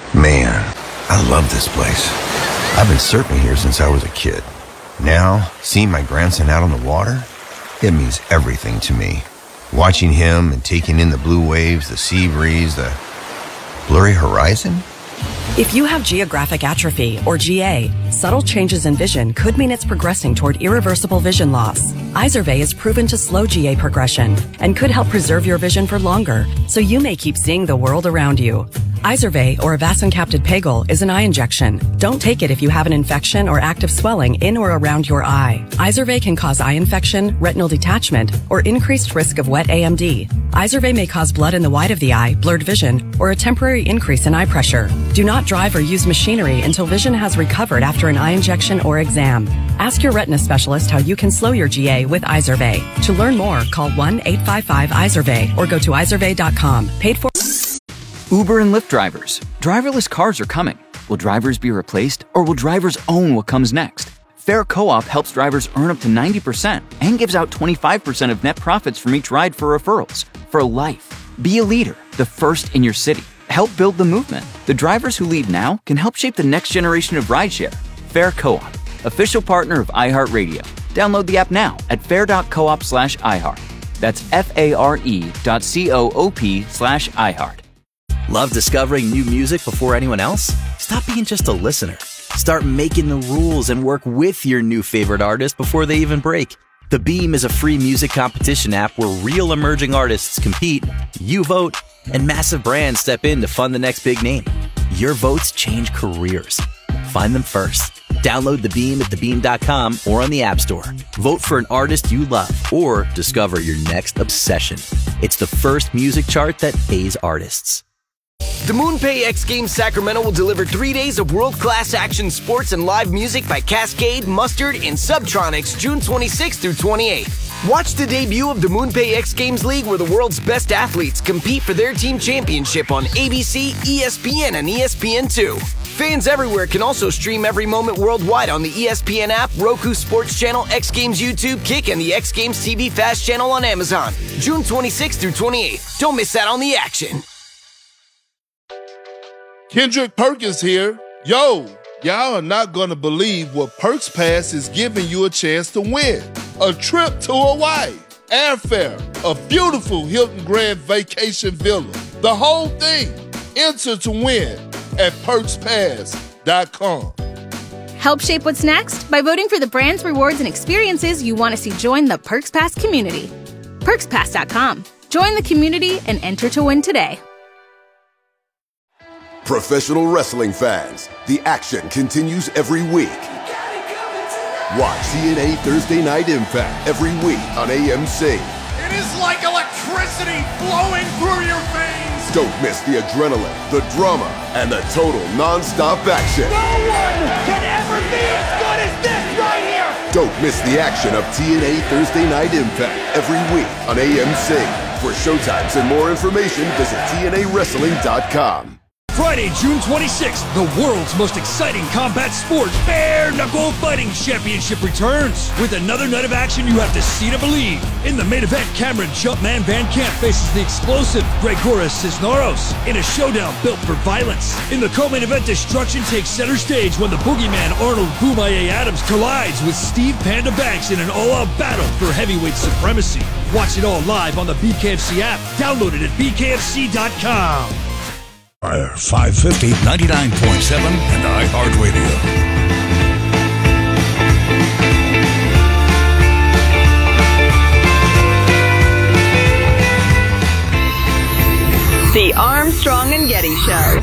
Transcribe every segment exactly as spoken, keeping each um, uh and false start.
Man, I love this place. I've been surfing here since I was a kid. Now, seeing my grandson out on the water, it means everything to me. Watching him and taking in the blue waves, the sea breeze, the blurry horizon. If you have geographic atrophy, or G A, subtle changes in vision could mean it's progressing toward irreversible vision loss. Izervay is proven to slow G A progression and could help preserve your vision for longer, so you may keep seeing the world around you. Izervay, or avacincaptad pegol, is an eye injection. Don't take it if you have an infection or active swelling in or around your eye. Izervay can cause eye infection, retinal detachment, or increased risk of wet A M D. Izervay may cause blood in the white of the eye, blurred vision, or a temporary increase in eye pressure. Do not drive or use machinery until vision has recovered after an eye injection or exam. Ask your retina specialist how you can slow your G A with Izervay. To learn more, call one eight five five Izervay or go to izervay dot com. Paid for. Uber and Lyft drivers. Driverless cars are coming. Will drivers be replaced, or will drivers own what comes next? Fair Co-op helps drivers earn up to ninety percent and gives out twenty-five percent of net profits from each ride for referrals. For life. Be a leader, the first in your city. Help build the movement. The drivers who lead now can help shape the next generation of rideshare. Fair Co-op, official partner of iHeartRadio. Download the app now at fair dot coop slash iHeart. That's F-A-R-E dot C-O-O-P slash iHeart. Love discovering new music before anyone else? Stop being just a listener. Start making the rules and work with your new favorite artist before they even break. The Beam is a free music competition app where real emerging artists compete, you vote, and massive brands step in to fund the next big name. Your votes change careers. Find them first. Download The Beam at the beam dot com or on the App Store. Vote for an artist you love or discover your next obsession. It's the first music chart that pays artists. The MoonPay X Games Sacramento will deliver three days of world-class action sports and live music by Cascade, Mustard, and Subtronics June twenty-sixth through twenty-eighth. Watch the debut of the MoonPay X Games League, where the world's best athletes compete for their team championship on A B C, E S P N, and E S P N two. Fans everywhere can also stream every moment worldwide on the E S P N app, Roku Sports Channel, X Games YouTube, Kick, and the X Games T V Fast Channel on Amazon. June twenty-sixth through twenty-eighth. Don't miss out on the action. Kendrick Perkins here. Yo, y'all are not gonna believe what Perks Pass is giving you a chance to win. A trip to Hawaii, airfare, a beautiful Hilton Grand Vacation Villa, the whole thing. Enter to win at perks pass dot com. Help shape what's next by voting for the brands, rewards, and experiences you want to see join the Perks Pass community. perks pass dot com. Join the community and enter to win today. Professional wrestling fans, the action continues every week. Watch T N A Thursday Night Impact every week on A M C. It is like electricity flowing through your veins. Don't miss the adrenaline, the drama, and the total non-stop action. No one can ever be as good as this right here. Don't miss the action of T N A Thursday Night Impact every week on A M C. For showtimes and more information, visit T N A wrestling dot com. Friday, June twenty-sixth, the world's most exciting combat sport, Bare Knuckle Fighting Championship returns. With another night of action you have to see to believe. In the main event, Cameron Jumpman Van Camp faces the explosive Gregoras Cisneros in a showdown built for violence. In the co-main event, destruction takes center stage when the boogeyman Arnold Boomaye Adams collides with Steve Panda Banks in an all-out battle for heavyweight supremacy. Watch it all live on the B K F C app. Download it at B K F C dot com. Fire five fifty, ninety-nine point seven, and iHeartRadio. The Armstrong and Getty Show.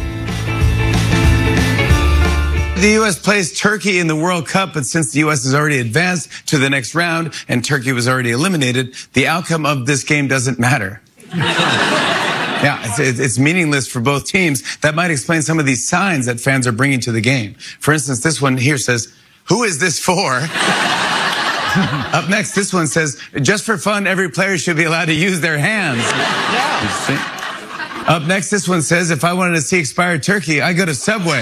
The U S plays Turkey in the World Cup, but since the U S has already advanced to the next round and Turkey was already eliminated, the outcome of this game doesn't matter. Yeah, it's, it's meaningless for both teams. That might explain some of these signs that fans are bringing to the game. For instance, this one here says, "Who is this for?" Up next, this one says, "Just for fun, every player should be allowed to use their hands." Yeah. Up next, this one says, "If I wanted to see expired turkey, I go to Subway."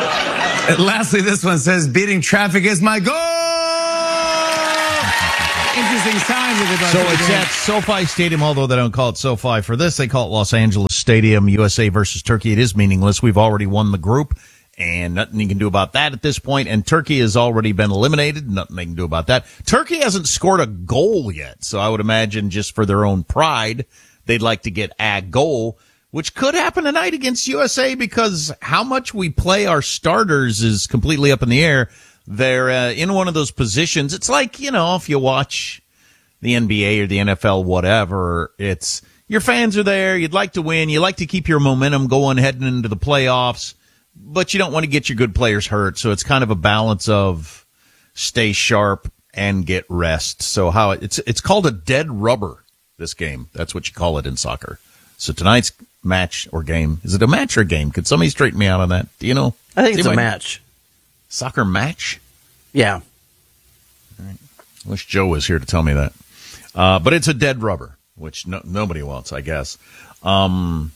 Oh, and lastly, this one says, "Beating traffic is my goal." interesting times with the So it's at SoFi Stadium, although they don't call it SoFi for this. They call it Los Angeles Stadium, U S A versus Turkey. It is meaningless. We've already won the group, and nothing you can do about that at this point. And Turkey has already been eliminated. Nothing they can do about that. Turkey hasn't scored a goal yet, so I would imagine just for their own pride, they'd like to get a goal, which could happen tonight against U S A because how much we play our starters is completely up in the air. They're uh, in one of those positions. It's like, you know, if you watch the N B A or the N F L, whatever, it's your fans are there. You'd like to win. You like to keep your momentum going heading into the playoffs, but you don't want to get your good players hurt. So it's kind of a balance of stay sharp and get rest. So how it, it's it's called a dead rubber, this game. That's what you call it in soccer. So tonight's match or game, is it a match or a game? Could somebody straighten me out on that? Do you know? I think it's anyway, a match. Soccer match? Yeah. All right. I wish Joe was here to tell me that. Uh, but it's a dead rubber, which no, nobody wants, I guess. Um,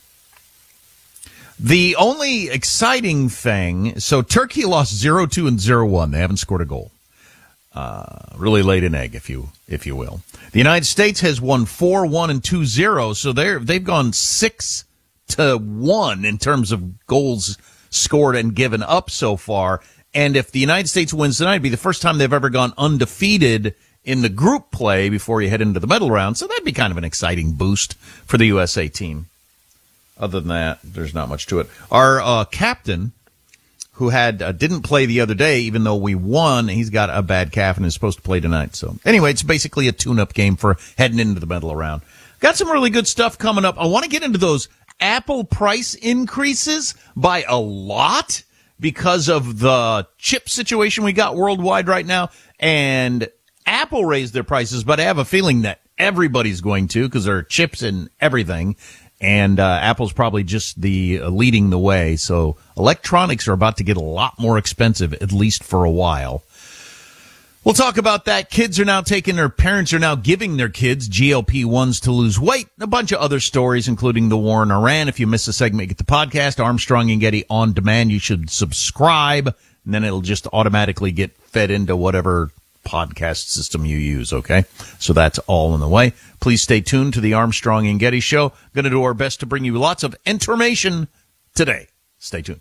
the only exciting thing, so Turkey lost zero two and zero one. They haven't scored a goal. Uh, really laid an egg, if you if you will. The United States has won four one and two zero, so they're they've gone six to one in terms of goals scored and given up so far. And if the United States wins tonight, it'd be the first time they've ever gone undefeated in the group play before you head into the medal round. So that'd be kind of an exciting boost for the U S A team. Other than that, there's not much to it. Our uh, captain, who had uh, didn't play the other day, even though we won, he's got a bad calf and is supposed to play tonight. So anyway, it's basically a tune-up game for heading into the medal round. Got some really good stuff coming up. I want to get into those Apple price increases by a lot, because of the chip situation we got worldwide right now. And Apple raised their prices, but I have a feeling that everybody's going to because there are chips in everything. And uh, Apple's probably just the uh, leading the way. So electronics are about to get a lot more expensive, at least for a while. We'll talk about that. Kids are now taking their parents are now giving their kids G L P ones to lose weight. A bunch of other stories, including the war in Iran. If you miss a segment, get the podcast, Armstrong and Getty on demand. You should subscribe, and then it'll just automatically get fed into whatever podcast system you use, okay? So that's all in the way. Please stay tuned to the Armstrong and Getty show. Going to do our best to bring you lots of information today. Stay tuned.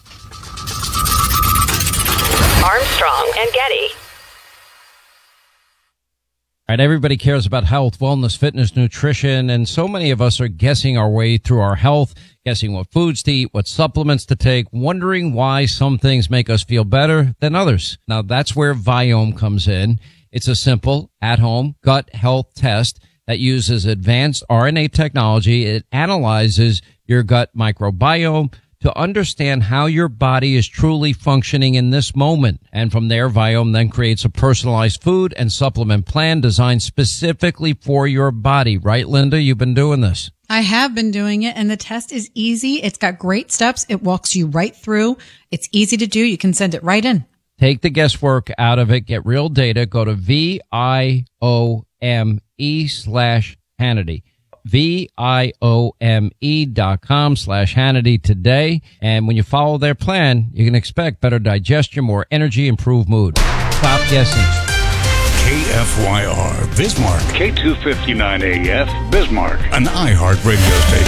Armstrong and Getty. All right, everybody cares about health, wellness, fitness, nutrition, and so many of us are guessing our way through our health, guessing what foods to eat, what supplements to take, wondering why some things make us feel better than others. Now, that's where Viome comes in. It's a simple, at-home gut health test that uses advanced R N A technology. It analyzes your gut microbiome to understand how your body is truly functioning in this moment. And from there, Viome then creates a personalized food and supplement plan designed specifically for your body. Right, Linda? You've been doing this. I have been doing it, and the test is easy. It's got great steps. It walks you right through. It's easy to do. You can send it right in. Take the guesswork out of it. Get real data. Go to V I O M E slash Hannity. V-I-O-M-E dot com slash Hannity today. And when you follow their plan, you can expect better digestion, more energy, improved mood. Stop guessing. K F Y R Bismarck. K two fifty-nine A F Bismarck. An iHeart radio station.